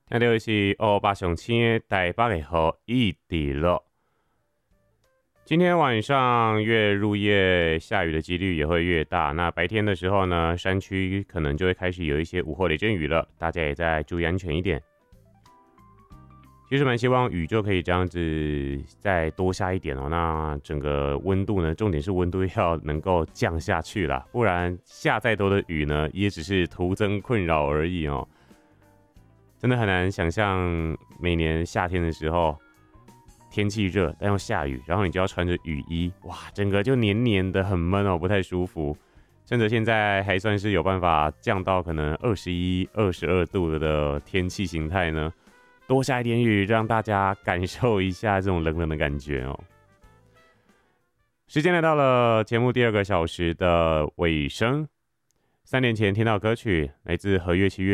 那就是欧巴上青的台北的雨一直落。今天晚上越入夜，下雨的几率也会越大。那白天的时候呢，山区可能就会开始有一些午后雷阵雨了，大家也在注意安全一点。其实蛮希望雨就可以这样子再多下一点哦。那整个温度呢，重点是温度要能够降下去啦，不然下再多的雨呢，也只是徒增困扰而已哦。真的很难想象每年夏天的时候，天气热但又下雨，然后你就要穿着雨衣，哇，整个就黏黏的，很闷哦，不太舒服。趁着现在还算是有办法降到可能21、22度的天气形态呢，多下一点雨，让大家感受一下这种冷冷的感觉哦。时间来到了节目第2个小时的尾声，3年前听到歌曲来自和乐器乐